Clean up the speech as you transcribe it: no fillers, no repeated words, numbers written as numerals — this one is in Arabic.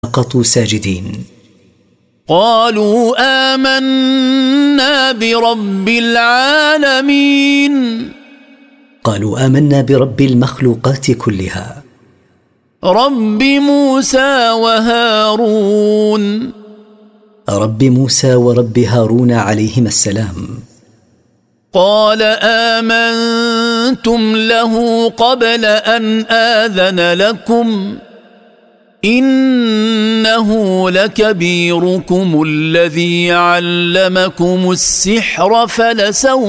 سقطوا ساجدين. قالوا آمنا برب العالمين. قالوا آمنا برب المخلوقات كلها، رب موسى وهارون. رب موسى ورب هارون عليهما السلام. قال آمنتم له قبل أن آذن لكم إنه لكبيركم الذي علمكم السحر فلسوف